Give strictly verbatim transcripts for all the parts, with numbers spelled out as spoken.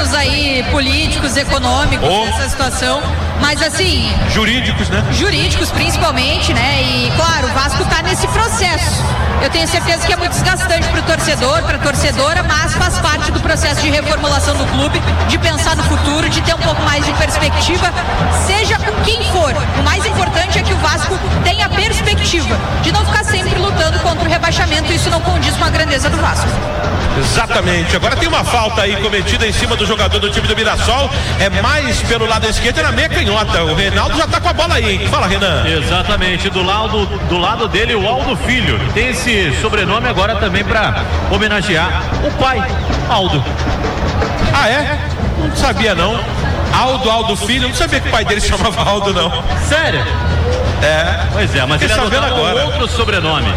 aspectos aí políticos, econômicos oh. dessa situação, mas assim... Jurídicos, né? Jurídicos, principalmente, né? E, claro, o Vasco tá nesse processo. Eu tenho certeza que é muito desgastante pro torcedor, pra torcedora, mas faz parte do processo de reformulação do clube, de pensar no futuro, de ter um pouco mais de perspectiva, seja com quem for. O mais importante é que o Vasco tenha perspectiva, de não ficar sempre lutando contra o rebaixamento. Isso não condiz com a grandeza do Vasco. Exatamente. Agora tem uma falta aí cometida em cima do jogador do time do Mirassol, é mais pelo lado esquerdo e na meia canhota. O Reinaldo já tá com a bola aí, hein? Fala, Renan. Exatamente, do lado, do lado dele o Aldo Filho, que tem esse sobrenome agora também para homenagear o pai, Aldo. Ah, é? Não sabia não. Aldo, Aldo Filho, não sabia que o pai dele chamava Aldo, não. Sério? É. Pois é, mas ele adotou agora outro sobrenome.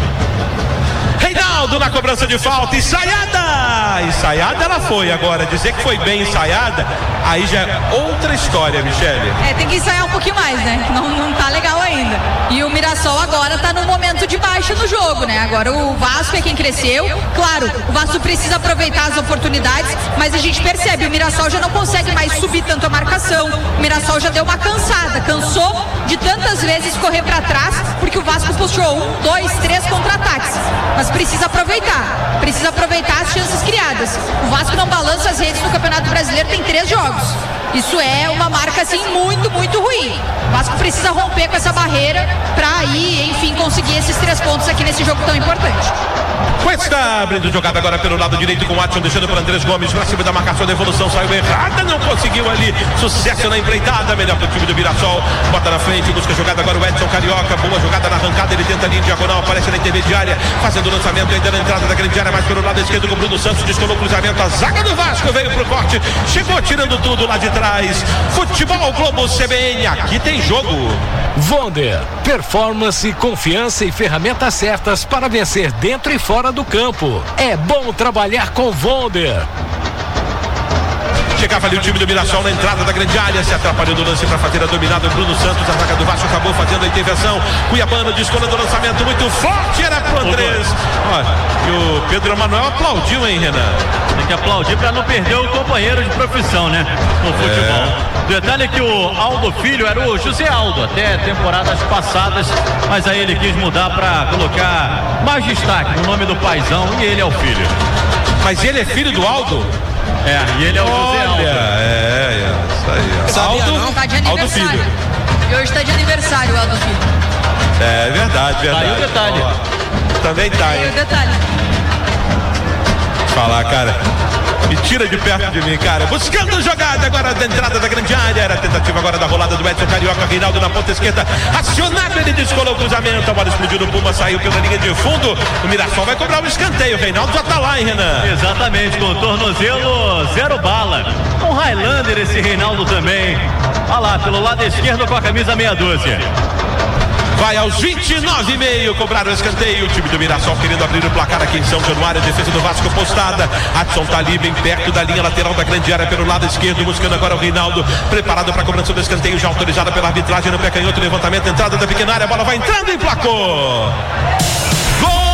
Reinaldo na cobrança de falta, ensaiada! Ensaiada ela foi agora, dizer que foi bem ensaiada, aí já é outra história, Michele. É, tem que ensaiar um pouquinho mais, né? Não, não tá legal ainda. E o Mirassol agora tá num momento de baixa no jogo, né? Agora o Vasco é quem cresceu. Claro, o Vasco precisa aproveitar as oportunidades, mas a gente percebe, o Mirassol já não consegue mais subir tanto a marcação. O Mirassol já deu uma cansada, cansou de tantas vezes correr pra trás, porque o Vasco puxou um, dois, três contra-ataques. Mas precisa aproveitar, precisa aproveitar as chances criadas. O Vasco não balança as redes no Campeonato Brasileiro, tem três jogos. Isso é uma marca assim muito, muito ruim. O Vasco precisa romper com essa barreira para aí, enfim, conseguir esses três pontos aqui nesse jogo tão importante. Cuesta abrindo jogada agora pelo lado direito com o Watson, deixando para Andrés Gomes pra cima da marcação da evolução, saiu errada, não conseguiu ali, sucesso na empreitada, melhor pro time do Mirassol, bota na frente, busca a jogada agora o Edson Carioca, boa jogada na arrancada, ele tenta ali em diagonal, aparece na intermediária, fazendo o lançamento ainda na entrada da grande área, mais pelo lado esquerdo com o Bruno Santos, descolou o cruzamento, a zaga do Vasco veio pro corte, chegou tirando tudo lá de trás. Futebol Globo C B N, aqui tem jogo. Vonder, performance, confiança e ferramentas certas para vencer dentro e fora do campo. É bom trabalhar com Vonder. Chegava ali o time do Mirassol na entrada da grande área, se atrapalhou do lance para fazer a dominada. Bruno Santos, a zaga do Vasco acabou fazendo a intervenção. Cuiabano descolando o lançamento muito forte, era pro Andrés. Olha, e o Pedro Emanuel aplaudiu, hein, Renan? Tem que aplaudir para não perder o companheiro de profissão, né? No futebol. É. Detalhe é que o Aldo Filho era o José Aldo até temporadas passadas, mas aí ele quis mudar para colocar mais destaque no nome do paizão e ele é o filho. Mas ele é filho do Aldo? É, e ele é o Olha, José Aldo. É, é, isso aí. Sabia, Aldo, não? Tá de aniversário. Aldo Filho. E hoje tá de aniversário o Aldo Filho. É verdade, verdade. Aí o detalhe. Ó, também tá, aí hein? o detalhe. Falar, cara. Me tira de perto de mim, cara. Buscando jogada agora da entrada da grande área. Era a tentativa agora da rolada do Edson Carioca. Reinaldo na ponta esquerda. Acionado, ele descolou o cruzamento. A bola explodiu no Puma, saiu pela linha de fundo. O Mirassol vai cobrar o escanteio. O Reinaldo já tá lá, hein, Renan? Exatamente, com o tornozelo zero bala. Um Highlander esse Reinaldo também. Olha lá, pelo lado esquerdo com a camisa meia dúzia. Vai aos vinte e nove e meio cobrar o escanteio. O time do Mirassol querendo abrir o placar aqui em São Januário. A defesa do Vasco postada. Adson tá ali bem perto da linha lateral da grande área pelo lado esquerdo. Buscando agora o Reinaldo. Preparado para a cobrança do escanteio. Já autorizada pela arbitragem no pé canhoto. Levantamento, entrada da pequena área. A bola vai entrando e placou. Gol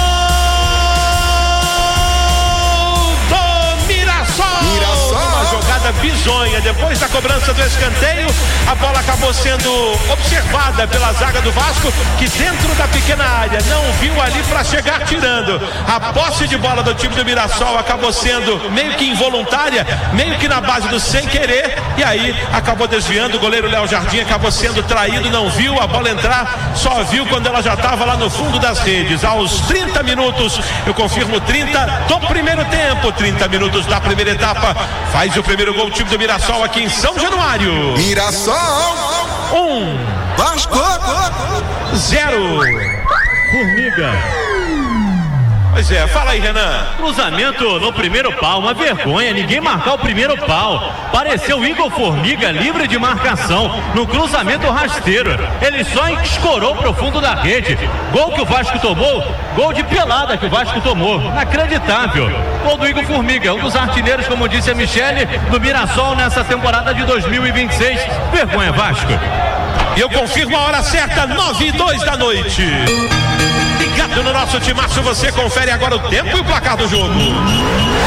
do Mirassol. Mirassol. Uma jogada bizonha. Depois da cobrança do escanteio, a bola acabou sendo observada pela zaga do Vasco, que dentro da pequena área não viu ali para chegar tirando. A posse de bola do time do Mirassol acabou sendo meio que involuntária, meio que na base do sem querer, e aí acabou desviando. O goleiro Léo Jardim acabou sendo traído, não viu a bola entrar, só viu quando ela já estava lá no fundo das redes. Aos trinta minutos, eu confirmo trinta do primeiro tempo, trinta minutos da primeira etapa, faz o primeiro gol o time do Mirassol aqui em São Januário. Mirassol um, Vasco zero. Formiga. Pois é, fala aí, Renan. Cruzamento no primeiro pau, uma vergonha, ninguém marcar o primeiro pau. Pareceu o Igor Formiga livre de marcação no cruzamento rasteiro. Ele só escorou pro fundo da rede. Gol que o Vasco tomou, gol de pelada que o Vasco tomou. Inacreditável. Gol do Igor Formiga, um dos artilheiros, como disse a Michele, do Mirassol nessa temporada de dois mil e vinte e seis. Vergonha, Vasco. E eu confirmo a hora certa, nove e dois da noite. Ligado no nosso timaço, você confere agora o tempo e o placar do jogo.